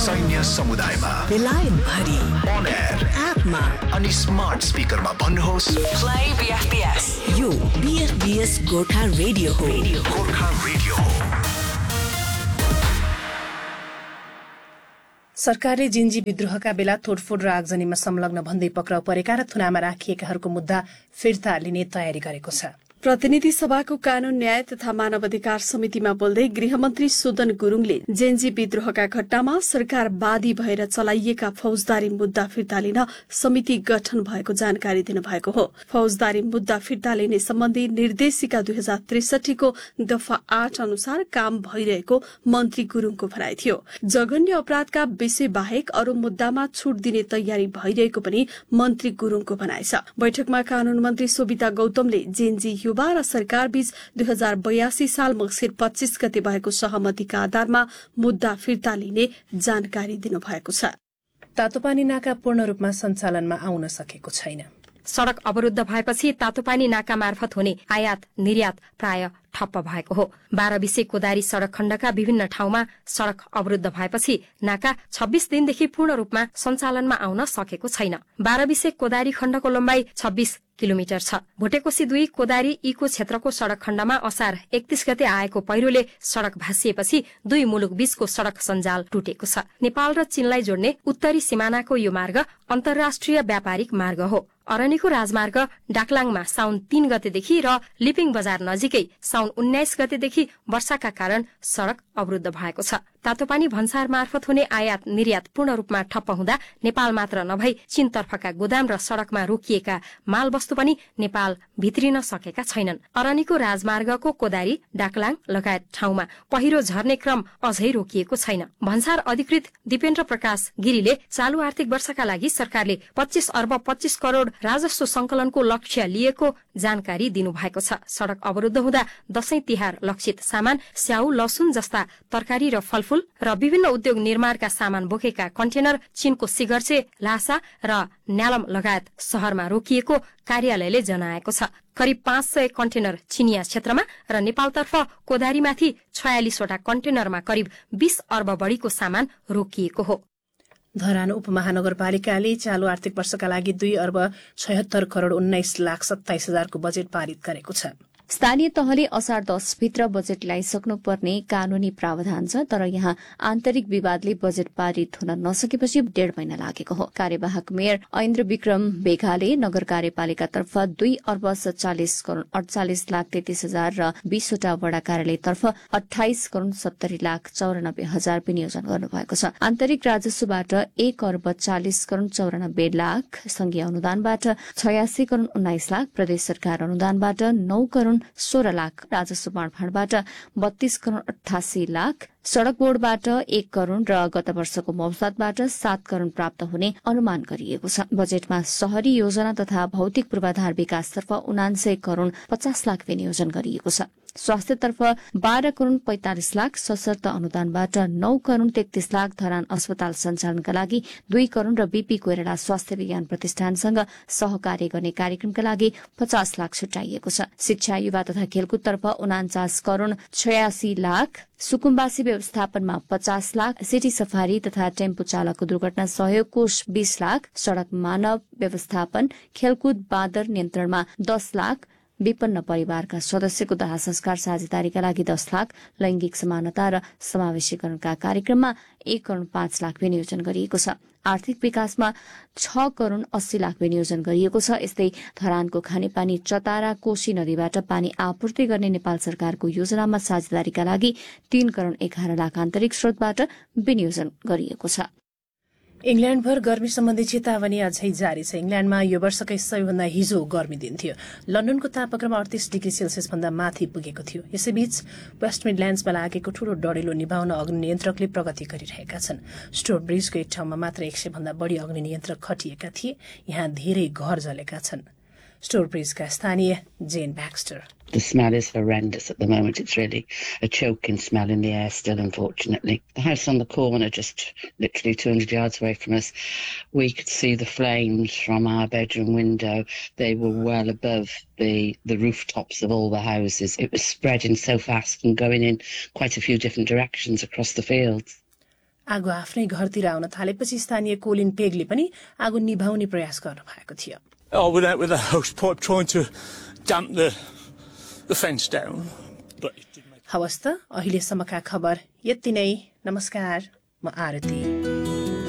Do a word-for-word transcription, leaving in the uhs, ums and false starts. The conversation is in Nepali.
सैन्य समुदायमा बेलायत भरि on air एपमा अनि स्मार्ट स्पिकरमा भन्नुहोस् Play B F B S. यो B F B S Gorkha radio हो. गोर्खा रेडियो हो. सरकारले जिन्जी विद्रोहका बेला तोडफोड र आगजनीमा संलग्न भन्दै पक्राउ परेका र थुनामा राखिएकाहरूको मुद्दा फिर्ता लिने तयारी गरेको छ. प्रतिनिधि सभाको कानून न्याय तथा मानवाधिकार समितिमा बोल्दै गृहमन्त्री सुदन गुरूङले जेन्जी विद्रोहका घटनामा सरकार बादी भएर चलाइएका फौजदारी मुद्दा फिर्ता लिन समिति गठन भएको जानकारी दिनुभएको हो. फौजदारी मुद्दा फिर्ता लिने सम्बन्धी निर्देशिका दुई हजार त्रिसठीको दफा आठ अनुसार काम भइरहेको मन्त्री गुरूङको भनाइ थियो. जघन्य अपराधका विषय बाहेक अरू मुद्दामा छूट दिने तयारी भइरहेको पनि मन्त्री गुरूङको भनाइ छ. बैठकमा कानून मन्त्री सोभिता गौतमले जेन्जी युवा र सरकारबीच दुई हजार बयासी साल मक्सिर पच्चीस गते भएको सहमतिका आधारमा मुद्दा फिर्ता लिने जानकारी दिनुभएको छ. तातोपानी नाका पूर्ण रूपमा सञ्चालनमा आउन सकेको छैन. सड़क अवरुद्ध भएपछि तातोपानी नाका मार्फत हुने आयात निर्यात प्राय ठप्प भएको हो. बाह्र बिसे कोदारी सड़क खण्डका विभिन्न ठाउँमा सड़क अवरुद्ध भएपछि नाका छब्बीस दिनदेखि पूर्ण रूपमा सञ्चालनमा आउन सकेको छैन. बाह्र बिसे कोदारी खण्डको लम्बाई छब्बीस किलोमिटर छ. भोटेकोशी दुई कोदारी इको क्षेत्रको सड़क खण्डमा असार एकतीस गते आएको पहिरोले सड़क भाँसिएपछि दुई मुलुक बीचको सड़क सञ्जाल टुटेको छ. नेपाल र चीनलाई जोड्ने उत्तरी सिमानाको यो मार्ग अन्तर्राष्ट्रिय व्यापारिक मार्ग हो. अरनिको राजमार्ग डाकलाङमा साउन तीन गतेदेखि र लिपिङ बजार नजिकै साउन उन्नाइस गतेदेखि वर्षाका कारण सड़क अवरुद्ध भएको छ. तातोपानी भन्सार मार्फत हुने आयात निर्यात पूर्ण रूपमा ठप्प हुँदा नेपाल मात्र नभई चीनतर्फका गोदाम र सड़कमा रोकिएका माल वस्तु पनि नेपाल भित्रिन सकेका छैनन्. अरनिको राजमार्गको कोदारी डाकलाङ लगायत ठाउँमा पहिरो झर्ने क्रम अझै रोकिएको छैन. भन्सार अधिकृत दिपेन्द्र प्रकाश गिरीले चालू आर्थिक वर्षका लागि सरकारले पच्चीस अर्ब पच्चीस करोड़ राजस्व संकलनको लक्ष्य लिएको जानकारी दिनुभएको छ. सड़क अवरुद्ध हुँदा दशैं तिहार लक्षित सामान स्याउ लसुन जस्ता तरकारी र फलफूल र विभिन्न उद्योग निर्माणका सामान बोकेका कन्टेनर चीनको सिगर्चे लासा र न्यालम लगायत शहरमा रोकिएको कार्यालयले जनाएको छ. करिब पाँच सय कन्टेनर चिनिया क्षेत्रमा र नेपालतर्फ कोदारीमाथि छयालिसवटा कन्टेनरमा करिब बीस अर्ब बढ़ीको सामान रोकिएको हो. धरान उपमहानगरपालिकाले चालू आर्थिक वर्षका लागि दुई अर्ब छयत्तर करोड़ उन्नाइस लाख सत्ताइस हजारको बजेट पारित गरेको छ. स्थानीय तहले असार दस भित्र बजेट ल्याइसक्नुपर्ने कानूनी प्रावधान छ, तर यहाँ आन्तरिक विवादले बजेट पारित हुन नसकेपछि डेढ़ महिना लागेको हो. कार्यवाहक मेयर ऐन्द्र विक्रम बेघाले नगर कार्यपालिकातर्फ दुई अर्ब सत्तालिस करोड़ अड़चालिस लाख तेत्तीस हजार र बीसवटा वडा कार्यालयतर्फ अठाइस करोड़ सत्तरी लाख चौरानब्बे हजार विनियोजन गर्नुभएको छ. आन्तरिक राजस्वबाट एक अर्ब चालिस करोड़ चौरानब्बे लाख, संघीय अनुदानबाट छयासी करोड़ उन्नाइस लाख, प्रदेश सरकार अनुदानबाट नौ करोड़ सोह्र लाख, राजस्व बाँडफाँडबाट बत्तीस करोड़ अठासी लाख, सड़क बोर्डबाट एक करोड़ र गत वर्षको मौसमबाट सात करोड़ प्राप्त हुने अनुमान गरिएको छ. बजेटमा शहरी योजना तथा भौतिक पूर्वाधार विकासतर्फ उनान्सय करोड़ पचास लाख विनियोजन गरिएको छ. स्वास्थ्यतर्फ बाह्र करोड़ पैंतालिस लाख, सशर्त अनुदानबाट नौ करोड़ तेत्तीस लाख, धरान अस्पताल सञ्चालनका लागि दुई करोड़ र बीपी कोइराला स्वास्थ्य विज्ञान प्रतिष्ठानसँग सहकार्य गर्ने कार्यक्रमका लागि पचास लाख छुट्याइएको छ. शिक्षा युवा तथा खेलकुदतर्फ उनाचास करोड़ छयासी लाख, सुकुम्बासी व्यवस्थापनमा पचास लाख, सिटी सफारी तथा टेम्पो चालकको दुर्घटना सहयोग कोष बीस लाख, सड़क मानव व्यवस्थापन खेलकुद बाँदर नियन्त्रणमा दस लाख, विपन्न परिवारका सदस्यको दाह संस्कार साझेदारीका लागि दस लाख, लैंगिक समानता र समावेशीकरणका कार्यक्रममा एक करोड़ पाँच लाख विनियोजन गरिएको छ. आर्थिक विकासमा छ करोड़ अस्सी लाख विनियोजन गरिएको छ. यस्तै धरानको खानेपानी चतारा कोशी नदीबाट पानी आपूर्ति गर्ने नेपाल सरकारको योजनामा साझेदारीका लागि तीन करोड़ एघार लाख आन्तरिक स्रोतबाट विनियोजन गरिएको छ. इंग्ल्याण्डभर गर्मी सम्बन्धी चेतावनी अझै जारी छ. इंग्ल्याण्डमा यो वर्षकै सबैभन्दा हिजो गर्मी दिन थियो. लन्डनको तापक्रम अडतीस डिग्री सेल्सियस भन्दा माथि पुगेको थियो. यसैबीच वेस्ट मिडल्याण्ड्समा लागेको ठूलो डढेलो निभाउन अग्नि नियन्त्रकले प्रगति गरिरहेका छन्. स्टोर ब्रिजको एक ठाउँमा मात्र एक सय भन्दा बढ़ी अग्नि नियन्त्रक खटिएका थिए. यहाँ धेरै घर जलेका छन्. स्टोर ब्रिजका स्थानीय जेन ब्याक्स्टर. The smell is horrendous at the moment. It's really a choking smell in the air still, unfortunately. The house on the corner, just literally two hundred yards away from us, we could see the flames from our bedroom window. They were well above the, the rooftops of all the houses. It was spreading so fast and going in quite a few different directions across the fields. आगो आफ्नै घरतिर आउन थालेपछि स्थानीय कोलिन पेगले पनि आगो निभाउने प्रयास गर्नु भएको थियो. I went out with a hose pipe trying to damp the, the fence down. But it didn't make... हवस् त अहिलेसम्मका खबर यति नै. नमस्कार, म आरती.